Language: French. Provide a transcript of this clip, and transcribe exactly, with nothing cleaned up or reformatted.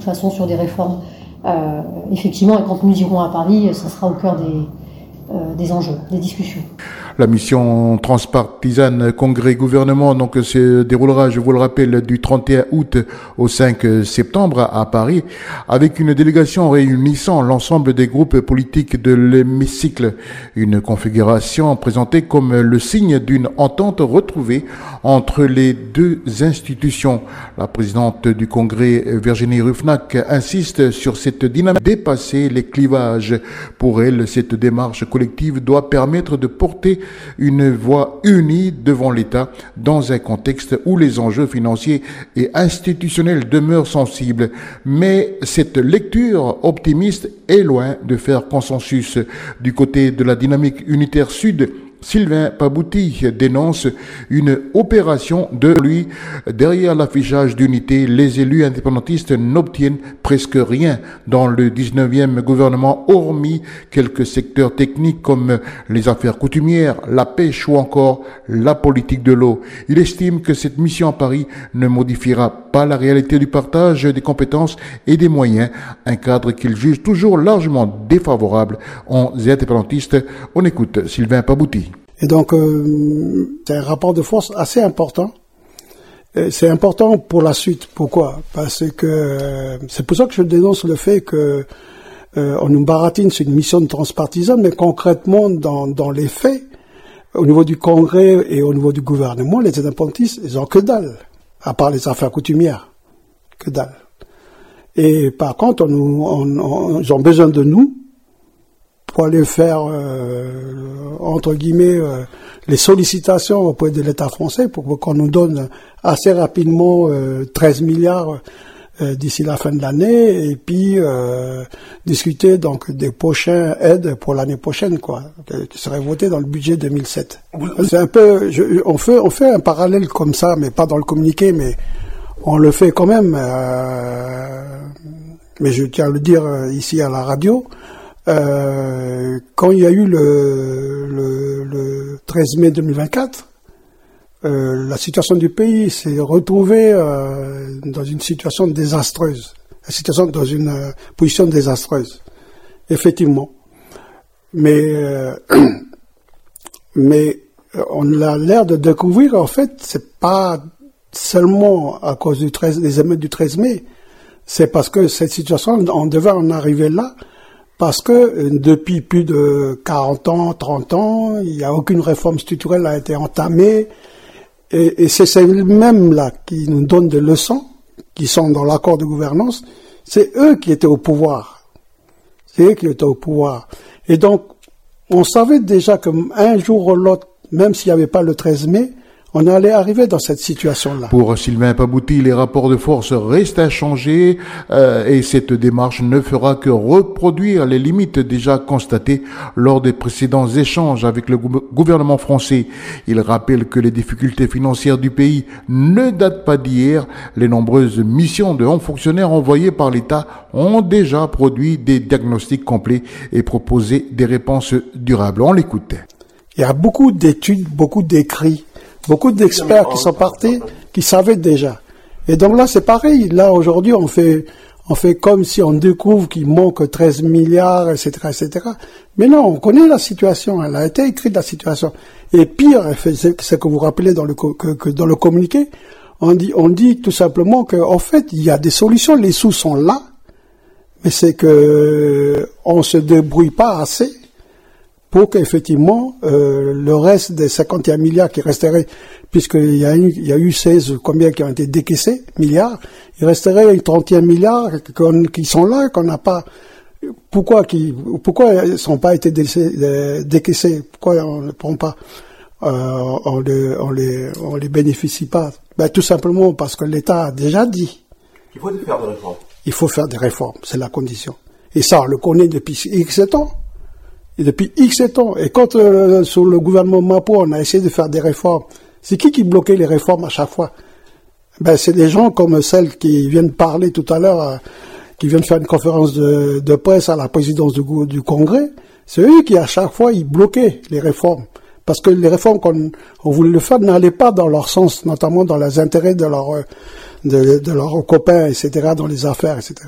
façon sur des réformes. Euh, effectivement, et quand nous irons à Paris, ça sera au cœur des, euh, des enjeux, des discussions. La mission transpartisane Congrès-Gouvernement donc se déroulera, je vous le rappelle, du trente et un août au cinq septembre à Paris, avec une délégation réunissant l'ensemble des groupes politiques de l'hémicycle. Une configuration présentée comme le signe d'une entente retrouvée entre les deux institutions. La présidente du Congrès, Virginie Ruffnack, insiste sur cette dynamique dépasser les clivages. Pour elle, cette démarche collective doit permettre de porter une voix unie devant l'État dans un contexte où les enjeux financiers et institutionnels demeurent sensibles. Mais cette lecture optimiste est loin de faire consensus. Du côté de la dynamique unitaire sud, Sylvain Pabouty dénonce une opération de lui. Derrière l'affichage d'unité, les élus indépendantistes n'obtiennent presque rien dans le dix-neuvième gouvernement, hormis quelques secteurs techniques comme les affaires coutumières, la pêche ou encore la politique de l'eau. Il estime que cette mission à Paris ne modifiera pas la réalité du partage des compétences et des moyens, un cadre qu'il juge toujours largement défavorable aux indépendantistes. On écoute Sylvain Pabouty. Et donc, euh, c'est un rapport de force assez important. Et c'est important pour la suite. Pourquoi ? Parce que euh, c'est pour ça que je dénonce le fait que euh, on nous baratine sur une mission transpartisane, mais concrètement, dans, dans les faits, au niveau du Congrès et au niveau du gouvernement, les indépendantistes, ils ont que dalle, à part les affaires coutumières, que dalle. Et par contre, on, on, on, ils ont besoin de nous pour aller faire, euh, entre guillemets, euh, les sollicitations auprès de l'État français pour qu'on nous donne assez rapidement euh, treize milliards euh, d'ici la fin de l'année, et puis euh, discuter donc des prochaines aides pour l'année prochaine, quoi, qui seraient votées dans le budget deux mille sept. C'est un peu, je, on fait, on fait un parallèle comme ça, mais pas dans le communiqué, mais on le fait quand même. Euh, mais je tiens à le dire ici à la radio. Euh, quand il y a eu le, le, le treize mai deux mille vingt-quatre, euh, la situation du pays s'est retrouvée euh, dans une situation désastreuse, la situation dans une euh, position désastreuse, effectivement. Mais euh, mais on a l'air de découvrir, en fait, c'est pas seulement à cause du treize, des émeutes du treize mai, c'est parce que cette situation, on devait en arriver là. Parce que depuis plus de quarante ans, trente ans, il n'y a aucune réforme structurelle qui a été entamée. Et, et c'est celles-mêmes là qui nous donnent des leçons, qui sont dans l'accord de gouvernance. C'est eux qui étaient au pouvoir. C'est eux qui étaient au pouvoir. Et donc, on savait déjà qu'un jour ou l'autre, même s'il n'y avait pas le treize mai, on allait arriver dans cette situation-là. Pour Sylvain Pabouty, les rapports de force restent inchangés euh, et cette démarche ne fera que reproduire les limites déjà constatées lors des précédents échanges avec le gou- gouvernement français. Il rappelle que les difficultés financières du pays ne datent pas d'hier. Les nombreuses missions de hauts fonctionnaires envoyées par l'État ont déjà produit des diagnostics complets et proposé des réponses durables. On l'écoute. Il y a beaucoup d'études, beaucoup d'écrits, beaucoup d'experts qui sont partis, qui savaient déjà. Et donc là, c'est pareil. Là, aujourd'hui, on fait, on fait comme si on découvre qu'il manque treize milliards, et cetera, et cetera. Mais non, on connaît la situation. Elle a été écrite, la situation. Et pire, c'est ce que vous rappelez dans le, que, que dans le communiqué. On dit, on dit tout simplement que, en fait, il y a des solutions. Les sous sont là. Mais c'est que, on se débrouille pas assez pour qu'effectivement euh, le reste des cinquante et un milliards qui resteraient, puisqu'il y a eu, il y a eu seize, combien qui ont été décaissés, milliards, il resterait trente et un milliards qui sont là, qu'on n'a pas. Pourquoi qui, pourquoi ils n'ont pas été décaissés? Pourquoi on ne prend pas, euh, on les, on les, on les bénéficie pas? Ben tout simplement parce que l'État a déjà dit. Il faut faire des réformes. Il faut faire des réformes, c'est la condition. Et ça, on le connaît depuis X ans. Et depuis X ans. Et quand, euh, sous le gouvernement Mapo, on a essayé de faire des réformes, c'est qui qui bloquait les réformes à chaque fois? Ben, c'est des gens comme celles qui viennent parler tout à l'heure, euh, qui viennent faire une conférence de, de presse à la présidence du, du Congrès. C'est eux qui, à chaque fois, ils bloquaient les réformes. Parce que les réformes qu'on on voulait le faire n'allaient pas dans leur sens, notamment dans les intérêts de leurs, de, de leurs copains, et cetera, dans les affaires, et cetera.